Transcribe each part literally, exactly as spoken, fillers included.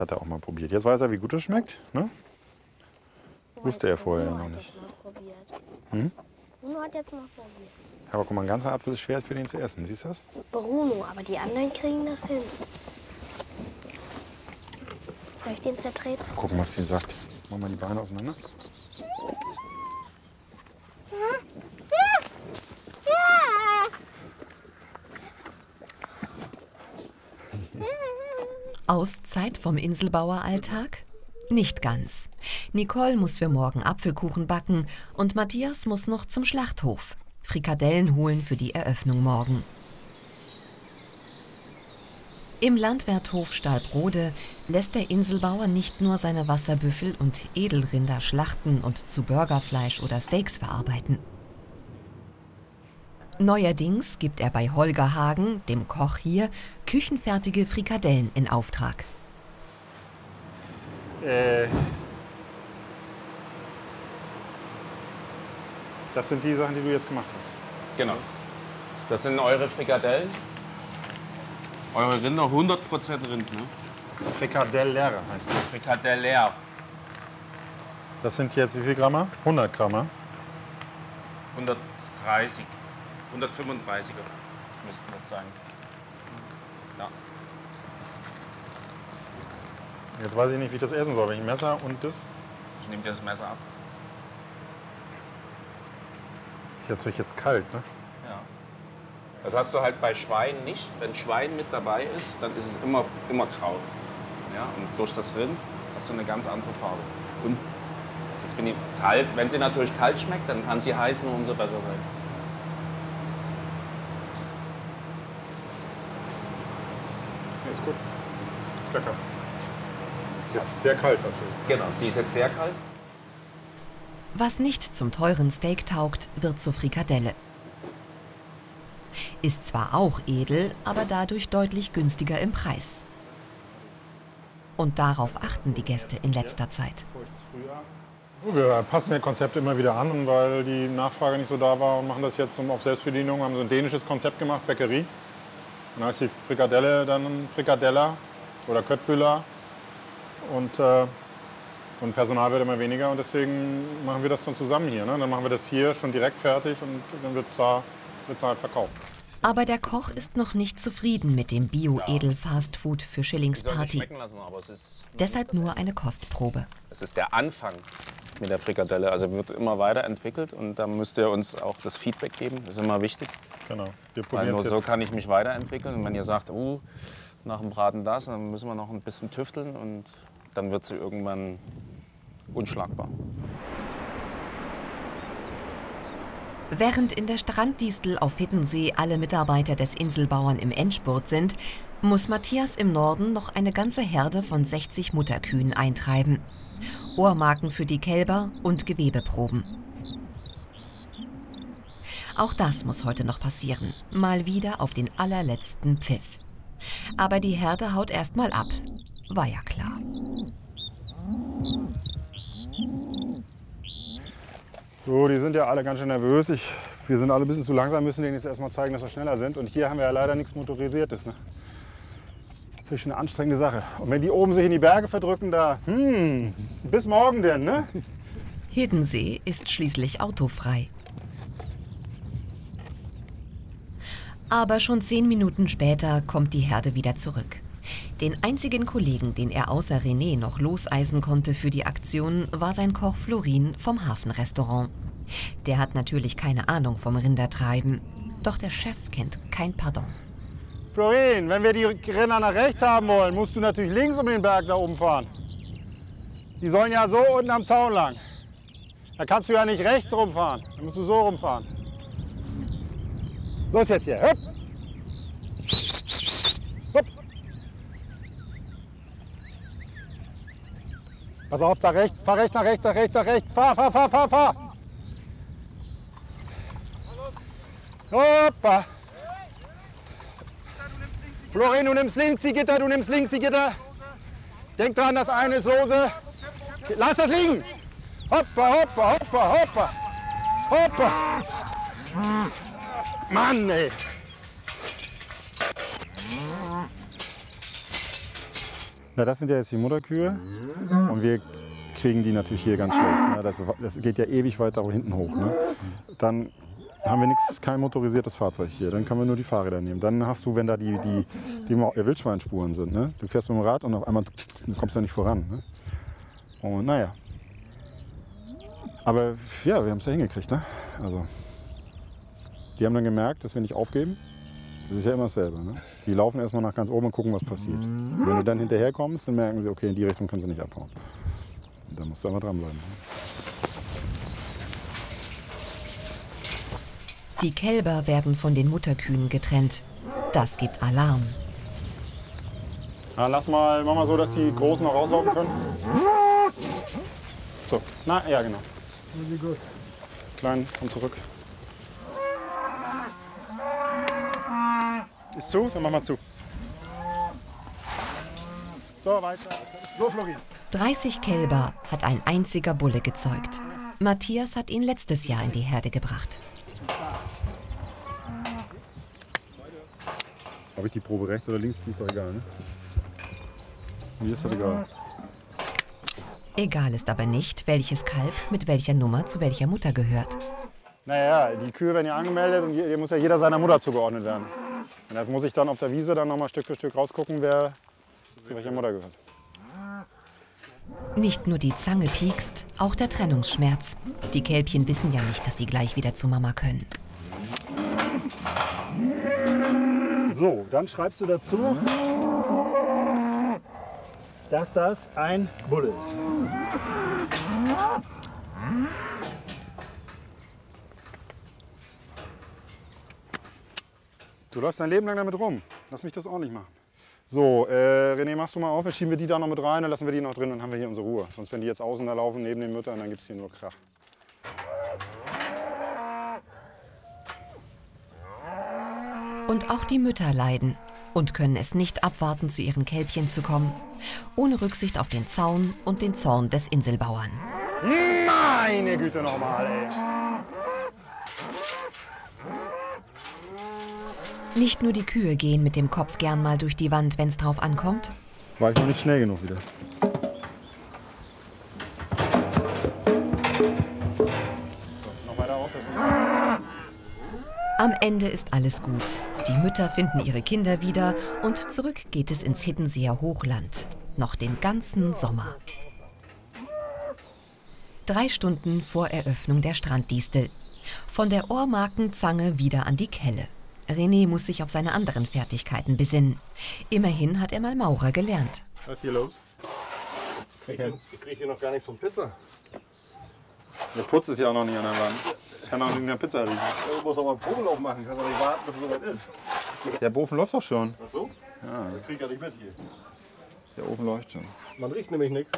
Hat er auch mal probiert. Jetzt weiß er, wie gut es schmeckt, ne? Wusste er vorher ja noch nicht. Hm? Bruno hat jetzt mal probiert. Aber guck mal, ein ganzer Apfel ist schwer für den zu essen. Siehst du das? Bruno, aber die anderen kriegen das hin. Soll ich den zertreten? Gucken, was sie sagt. Machen wir die Beine auseinander. Auszeit vom Inselbaueralltag? Nicht ganz. Nicole muss für morgen Apfelkuchen backen und Matthias muss noch zum Schlachthof. Frikadellen holen für die Eröffnung morgen. Im Landwirthof Stahlbrode lässt der Inselbauer nicht nur seine Wasserbüffel und Edelrinder schlachten und zu Burgerfleisch oder Steaks verarbeiten. Neuerdings gibt er bei Holger Hagen, dem Koch hier, küchenfertige Frikadellen in Auftrag. Äh, das sind die Sachen, die du jetzt gemacht hast. Genau. Das sind eure Frikadellen. Eure Rinder, hundert Prozent Rind, ne? Frikadeller heißt das. Frikadeller. Das sind jetzt wie viel Gramm? hundert Gramm. hundertdreißig. hundertfünfunddreißiger müssten das sein. Ja. Jetzt weiß ich nicht, wie ich das essen soll. Wenn ich ein Messer und das. Ich nehme dir das Messer ab. Ist jetzt natürlich jetzt kalt, ne? Ja. Das hast du halt bei Schwein nicht. Wenn Schwein mit dabei ist, dann ist es immer, immer grau. Ja? Und durch das Rind hast du eine ganz andere Farbe. Und jetzt bin ich kalt. Wenn sie natürlich kalt schmeckt, dann kann sie heiß nur umso besser sein. Ja, ist gut. Ist lecker. Ist jetzt sehr kalt natürlich. Genau, sie ist jetzt sehr kalt. Was nicht zum teuren Steak taugt, wird zur Frikadelle. Ist zwar auch edel, aber dadurch deutlich günstiger im Preis. Und darauf achten die Gäste in letzter Zeit. Wir passen das Konzept immer wieder an, weil die Nachfrage nicht so da war und machen das jetzt auf Selbstbedienung. Wir haben so ein dänisches Konzept gemacht, Bäckerie. Dann heißt die Frikadelle dann Frikadella oder Köttbüller. Und, äh, und Personal wird immer weniger und deswegen machen wir das dann zusammen hier. Ne? Dann machen wir das hier schon direkt fertig und dann wird es da, wird's da halt verkauft. Aber der Koch ist noch nicht zufrieden mit dem Bio-Edel-Fastfood für Schillings Party. Deshalb nur eine Kostprobe. Es ist der Anfang mit der Frikadelle. Also wird immer weiterentwickelt und da müsst ihr uns auch das Feedback geben. Das ist immer wichtig. Genau. Wir Weil nur jetzt. so kann ich mich weiterentwickeln. Und wenn ihr sagt, oh, nach dem Braten das, dann müssen wir noch ein bisschen tüfteln und dann wird sie irgendwann unschlagbar. Während in der Stranddistel auf Hiddensee alle Mitarbeiter des Inselbauern im Endspurt sind, muss Matthias im Norden noch eine ganze Herde von sechzig Mutterkühen eintreiben. Ohrmarken für die Kälber und Gewebeproben. Auch das muss heute noch passieren. Mal wieder auf den allerletzten Pfiff. Aber die Herde haut erst mal ab. War ja klar. So, die sind ja alle ganz schön nervös. Ich, wir sind alle ein bisschen zu langsam, müssen denen jetzt erstmal zeigen, dass wir schneller sind. Und hier haben wir ja leider nichts Motorisiertes. Ne? Das ist eine anstrengende Sache. Und wenn die oben sich in die Berge verdrücken, da, hm, bis morgen denn, ne? Hiddensee ist schließlich autofrei. Aber schon zehn Minuten später kommt die Herde wieder zurück. Den einzigen Kollegen, den er außer René noch loseisen konnte für die Aktion, war sein Koch Florin vom Hafenrestaurant. Der hat natürlich keine Ahnung vom Rindertreiben. Doch der Chef kennt kein Pardon. Florin, wenn wir die Rinder nach rechts haben wollen, musst du natürlich links um den Berg da oben fahren. Die sollen ja so unten am Zaun lang. Da kannst du ja nicht rechts rumfahren, da musst du so rumfahren. Los jetzt hier, hopp! Hopp! Pass auf, da rechts, fahr rechts, nach rechts, nach rechts, nach rechts, fahr, fahr, fahr, fahr, fahr! Hoppa! Florin, du nimmst links die Gitter, du nimmst links die Gitter. Denk dran, das eine ist lose. Lass das liegen! Hoppa, hoppa, hoppa, hoppa! Hoppa! Mann, ey! Na, das sind ja jetzt die Mutterkühe und wir kriegen die natürlich hier ganz schlecht. Ne? Das, das geht ja ewig weiter hinten hoch. Ne? Dann haben wir nichts, kein motorisiertes Fahrzeug hier. Dann können wir nur die Fahrräder nehmen. Dann hast du, wenn da die, die, die Wildschweinspuren sind, ne? Du fährst mit dem Rad und auf einmal kommst du nicht voran. Ne? Und naja. Aber ja, wir haben es ja hingekriegt. Ne? Also, die haben dann gemerkt, dass wir nicht aufgeben. Das ist ja immer dasselbe. Ne? Die laufen erstmal nach ganz oben und gucken, was passiert. Und wenn du dann hinterher kommst, dann merken sie, okay, in die Richtung können sie nicht abhauen. Und dann musst du einfach dranbleiben. Ne? Die Kälber werden von den Mutterkühen getrennt. Das gibt Alarm. Na, lass mal, mach mal so, dass die Großen noch rauslaufen können. So, na, ja, genau. Klein, komm zurück. Ist zu? Dann mach mal zu. So, weiter. So, Flori. dreißig Kälber hat ein einziger Bulle gezeugt. Matthias hat ihn letztes Jahr in die Herde gebracht. Ob ich die Probe rechts oder links, die ist doch egal, ne? Mir ist das egal. Egal ist aber nicht, welches Kalb mit welcher Nummer zu welcher Mutter gehört. Naja, die Kühe werden ja angemeldet und hier muss ja jeder seiner Mutter zugeordnet werden. Und das muss ich dann auf der Wiese dann noch mal Stück für Stück rausgucken, wer zu welcher Mutter gehört. Nicht nur die Zange piekst, auch der Trennungsschmerz. Die Kälbchen wissen ja nicht, dass sie gleich wieder zu Mama können. So, dann schreibst du dazu, dass das ein Bulle ist. Du läufst dein Leben lang damit rum. Lass mich das auch nicht machen. So, äh, René, machst du mal auf, jetzt schieben wir die da noch mit rein, dann lassen wir die noch drin, dann haben wir hier unsere Ruhe. Sonst, wenn die jetzt außen da laufen, neben den Müttern, dann gibt es hier nur Krach. Und auch die Mütter leiden und können es nicht abwarten, zu ihren Kälbchen zu kommen. Ohne Rücksicht auf den Zaun und den Zorn des Inselbauern. Meine Güte nochmal, ey. Nicht nur die Kühe gehen mit dem Kopf gern mal durch die Wand, wenn es drauf ankommt. War ich noch nicht schnell genug wieder. So, noch weiter auf. Am Ende ist alles gut. Die Mütter finden ihre Kinder wieder und zurück geht es ins Hiddenseer Hochland. Noch den ganzen Sommer. Drei Stunden vor Eröffnung der Stranddistel. Von der Ohrmarkenzange wieder an die Kelle. René muss sich auf seine anderen Fertigkeiten besinnen. Immerhin hat er mal Maurer gelernt. Was ist hier los? Ich kriege hier noch gar nichts von Pizza. Der Putz ist ja auch noch nicht an der Wand. Kann auch nicht in der Pizza riechen. Du musst aber einen Probenlauf machen, kannst doch nicht warten, bis es soweit ist. Der Ofen läuft doch schon. Ach so? Ja, Ich krieg ja nicht mit hier. der Ofen läuft schon. Man riecht nämlich nichts.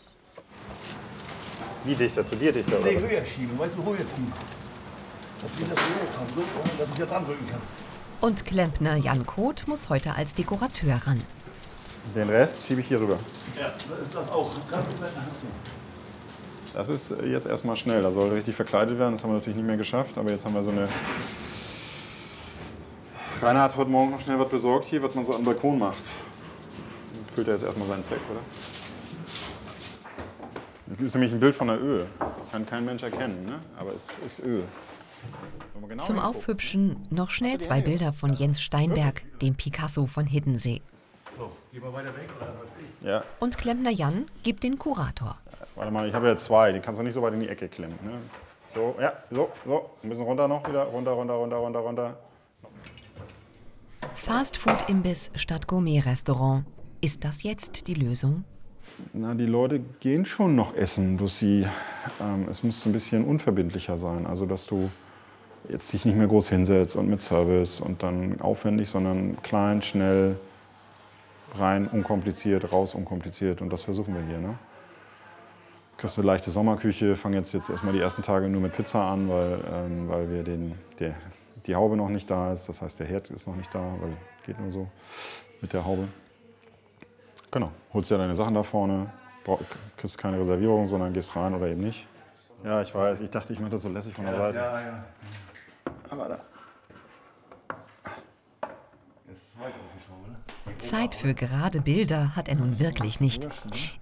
Wie dichter? Zu dir dichter, oder? Nee, höher schieben, weißt du, höher ziehen. Dass ich das höher kann, so, dass ich da dran drücken kann. Und Klempner Jan Koth muss heute als Dekorateur ran. Den Rest schiebe ich hier rüber. Ja, das ist das auch. Ganz komplett nach Hause. Das ist jetzt erstmal schnell. Da soll richtig verkleidet werden. Das haben wir natürlich nicht mehr geschafft. Aber jetzt haben wir so eine... Rainer hat heute Morgen noch schnell was besorgt hier, was man so am Balkon macht. Füllt er jetzt erstmal seinen Zweck, oder? Das ist nämlich ein Bild von der Öhe. Kann kein Mensch erkennen, ne? Aber es ist Öhe. Genau Zum Aufhübschen noch schnell zwei Bilder von Jens Steinberg, dem Picasso von Hiddensee. So, geh mal weiter weg oder was ich? Ja. Und Klempner Jan gibt den Kurator. Warte mal, ich habe ja zwei. Die kannst du nicht so weit in die Ecke klemmen. Ne? So, ja, so, so. Ein bisschen runter noch wieder. Runter, runter, runter, runter, runter. Fast-Food-Imbiss statt Gourmet-Restaurant. Ist das jetzt die Lösung? Na, die Leute gehen schon noch essen. Bloß sie, ähm, es muss ein bisschen unverbindlicher sein. Also, dass du jetzt dich nicht mehr groß hinsetzt und mit Service und dann aufwendig, sondern klein, schnell, rein, unkompliziert, raus, unkompliziert. Und das versuchen wir hier. Ne? Du kriegst eine leichte Sommerküche, fangen jetzt, jetzt erstmal die ersten Tage nur mit Pizza an, weil, ähm, weil wir den, der, die Haube noch nicht da ist. Das heißt, der Herd ist noch nicht da, weil geht nur so mit der Haube. Genau, holst dir deine Sachen da vorne, kriegst keine Reservierung, sondern gehst rein oder eben nicht. Ja, ich weiß, ich dachte, ich mache das so lässig von der Seite. Ja, ja. Aber da. Jetzt ist weit ausgeschaut, oder? Zeit für gerade Bilder hat er nun wirklich nicht.